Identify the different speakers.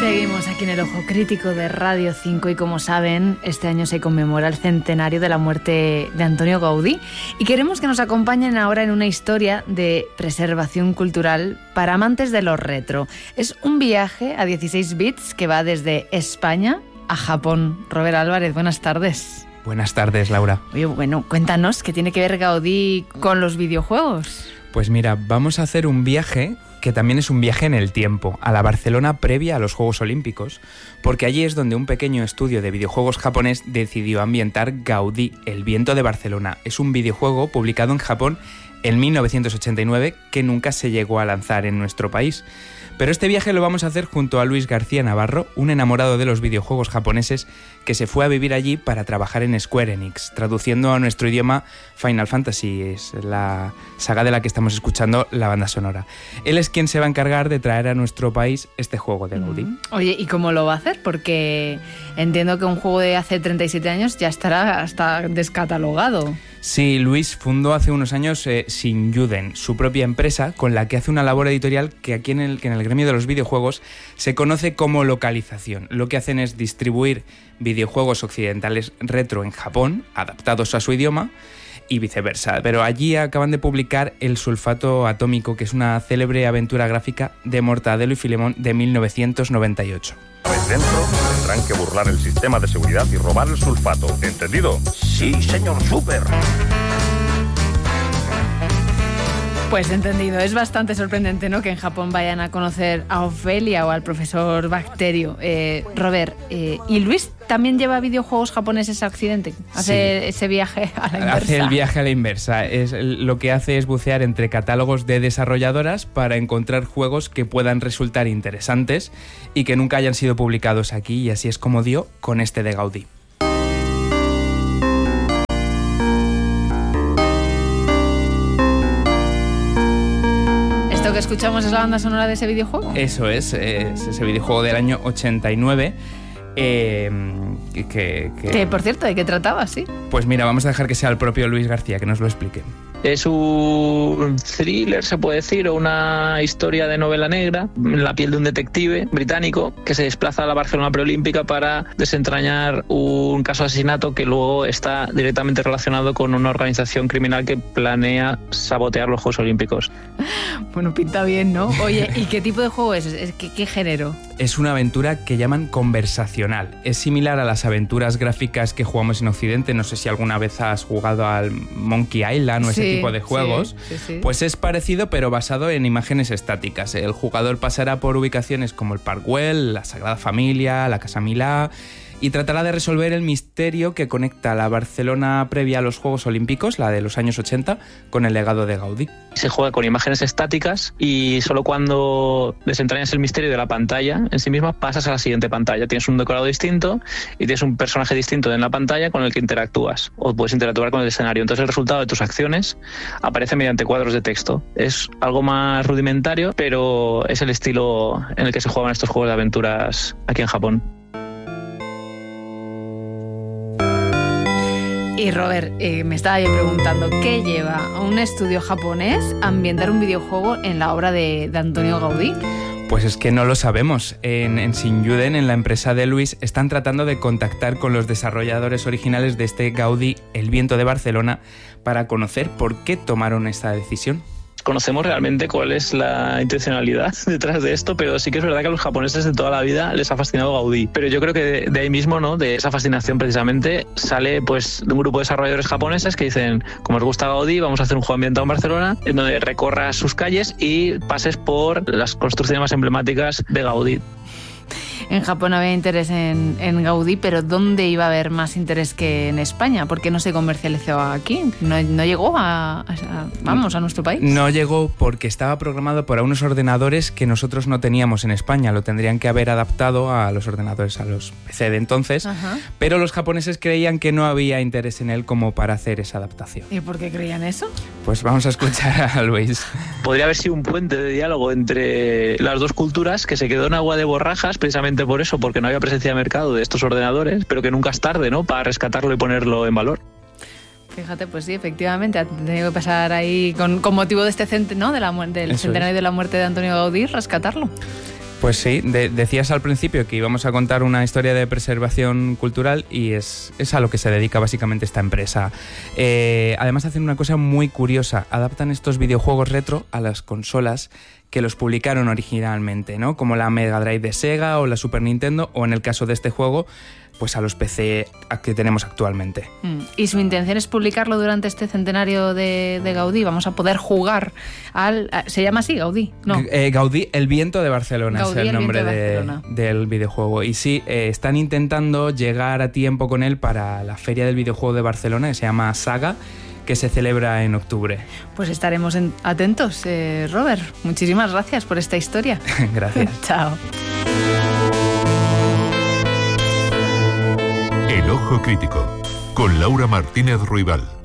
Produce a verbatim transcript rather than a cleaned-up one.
Speaker 1: Seguimos aquí en el Ojo Crítico de Radio cinco y como saben, este año se conmemora el centenario de la muerte de Antonio Gaudí y queremos que nos acompañen ahora en una historia de preservación cultural para amantes de lo retro. Es un viaje a dieciséis bits que va desde España a Japón. Robert Álvarez, buenas tardes.
Speaker 2: Buenas tardes, Laura.
Speaker 1: Oye, bueno, cuéntanos, ¿qué tiene que ver Gaudí con los videojuegos?
Speaker 2: Pues mira, vamos a hacer un viaje que también es un viaje en el tiempo, a la Barcelona previa a los Juegos Olímpicos, porque allí es donde un pequeño estudio de videojuegos japonés decidió ambientar Gaudí, el viento de Barcelona. Es un videojuego publicado en Japón en mil novecientos ochenta y nueve que nunca se llegó a lanzar en nuestro país. Pero este viaje lo vamos a hacer junto a Luis García Navarro, un enamorado de los videojuegos japoneses que se fue a vivir allí para trabajar en Square Enix, traduciendo a nuestro idioma Final Fantasy, es la saga de la que estamos escuchando la banda sonora. Él es quien se va a encargar de traer a nuestro país este juego de Gaudí.
Speaker 1: Mm. Oye, ¿y cómo lo va a hacer? Porque entiendo que un juego de hace treinta y siete años ya estará hasta descatalogado.
Speaker 2: Sí, Luis fundó hace unos años eh, Shinjuden, su propia empresa, con la que hace una labor editorial que aquí en el, que en el gremio de los videojuegos se conoce como localización. Lo que hacen es distribuir videojuegos occidentales retro en Japón, adaptados a su idioma, y viceversa. Pero allí acaban de publicar El sulfato atómico, que es una célebre aventura gráfica de Mortadelo y Filemón de mil novecientos noventa y ocho.
Speaker 3: Una vez dentro, tendrán que burlar el sistema de seguridad y robar el sulfato. ¿Entendido? Sí, señor Super.
Speaker 1: Pues entendido. Es bastante sorprendente, ¿no?, que en Japón vayan a conocer a Ofelia o al profesor Bacterio. Eh, Robert, eh, ¿y Luis también lleva videojuegos japoneses a Occidente? ¿Hace sí. ese viaje a la inversa?
Speaker 2: Hace el viaje a la inversa. Es, lo que hace es bucear entre catálogos de desarrolladoras para encontrar juegos que puedan resultar interesantes y que nunca hayan sido publicados aquí, y así es como dio con este de Gaudí.
Speaker 1: ¿Lo que escuchamos es la banda sonora de ese videojuego?
Speaker 2: Eso es, es ese videojuego del año ochenta y nueve. Eh, que, que,
Speaker 1: que, por cierto, ¿de qué trataba? Sí.
Speaker 2: Pues mira, vamos a dejar que sea el propio Luis García que nos lo explique.
Speaker 4: Es un thriller, se puede decir, o una historia de novela negra en la piel de un detective británico que se desplaza a la Barcelona preolímpica para desentrañar un caso de asesinato que luego está directamente relacionado con una organización criminal que planea sabotear los Juegos Olímpicos.
Speaker 1: Bueno, pinta bien, ¿no? Oye, ¿y qué tipo de juego es? ¿Qué, qué género?
Speaker 2: Es una aventura que llaman conversacional. Es similar a las aventuras gráficas que jugamos en Occidente. No sé si alguna vez has jugado al Monkey Island o ese
Speaker 1: sí,
Speaker 2: tipo de juegos.
Speaker 1: Sí, sí, sí.
Speaker 2: Pues es parecido, pero basado en imágenes estáticas. El jugador pasará por ubicaciones como el Park Güell, la Sagrada Familia, la Casa Milà, y tratará de resolver el misterio que conecta la Barcelona previa a los Juegos Olímpicos, la de los años ochenta, con el legado de Gaudí.
Speaker 4: Se juega con imágenes estáticas y solo cuando desentrañas el misterio de la pantalla en sí misma pasas a la siguiente pantalla. Tienes un decorado distinto y tienes un personaje distinto en la pantalla con el que interactúas, o puedes interactuar con el escenario. Entonces el resultado de tus acciones aparece mediante cuadros de texto. Es algo más rudimentario, pero es el estilo en el que se juegan estos juegos de aventuras aquí en Japón.
Speaker 1: Y Robert, eh, me estaba yo preguntando, ¿qué lleva a un estudio japonés a ambientar un videojuego en la obra de, de Antonio Gaudí?
Speaker 2: Pues es que no lo sabemos. En, en Shinjuden, en la empresa de Luis, están tratando de contactar con los desarrolladores originales de este Gaudí, El viento de Barcelona, para conocer por qué tomaron esta decisión.
Speaker 4: Conocemos realmente cuál es la intencionalidad detrás de esto, pero sí que es verdad que a los japoneses de toda la vida les ha fascinado Gaudí. Pero yo creo que de, de ahí mismo, ¿no?, de esa fascinación precisamente, sale pues de un grupo de desarrolladores japoneses que dicen, como os gusta Gaudí, vamos a hacer un juego ambientado en Barcelona, en donde recorras sus calles y pases por las construcciones más emblemáticas de Gaudí.
Speaker 1: En Japón había interés en, en Gaudí, pero ¿dónde iba a haber más interés que en España? ¿Por qué no se comercializó aquí? ¿No, no llegó a, a, vamos, a nuestro país?
Speaker 2: No llegó porque estaba programado para unos ordenadores que nosotros no teníamos en España. Lo tendrían que haber adaptado a los ordenadores, a los P C de entonces.
Speaker 1: Ajá.
Speaker 2: Pero los japoneses creían que no había interés en él como para hacer esa adaptación.
Speaker 1: ¿Y por qué creían eso?
Speaker 2: Pues vamos a escuchar a Luis.
Speaker 4: Podría haber sido un puente de diálogo entre las dos culturas que se quedó en agua de borrajas precisamente por eso, porque no había presencia de mercado de estos ordenadores, pero que nunca es tarde, ¿no?, para rescatarlo y ponerlo en valor.
Speaker 1: Fíjate, pues sí, efectivamente, ha tenido que pasar ahí con, con motivo de este cent- ¿no? de la, del
Speaker 2: Eso
Speaker 1: centenario
Speaker 2: es.
Speaker 1: de la muerte de Antonio Gaudí, rescatarlo.
Speaker 2: Pues sí, de, decías al principio que íbamos a contar una historia de preservación cultural y es, es a lo que se dedica básicamente esta empresa. Eh, además hacen una cosa muy curiosa, adaptan estos videojuegos retro a las consolas que los publicaron originalmente, ¿no? Como la Mega Drive de Sega o la Super Nintendo, o en el caso de este juego, pues a los P C que tenemos actualmente.
Speaker 1: Mm. Y su intención es publicarlo durante este centenario de, de Gaudí. Vamos a poder jugar al... ¿Se llama así, Gaudí? No.
Speaker 2: Eh, Gaudí, el viento de Barcelona
Speaker 1: Gaudí,
Speaker 2: es el,
Speaker 1: el
Speaker 2: nombre
Speaker 1: de
Speaker 2: de, del videojuego. Y sí, eh, están intentando llegar a tiempo con él para la Feria del Videojuego de Barcelona, que se llama Saga, que se celebra en octubre.
Speaker 1: Pues estaremos en, atentos, eh, Robert. Muchísimas gracias por esta historia.
Speaker 2: Gracias.
Speaker 1: Chao.
Speaker 5: El Ojo Crítico, con Laura Martínez Ruibal.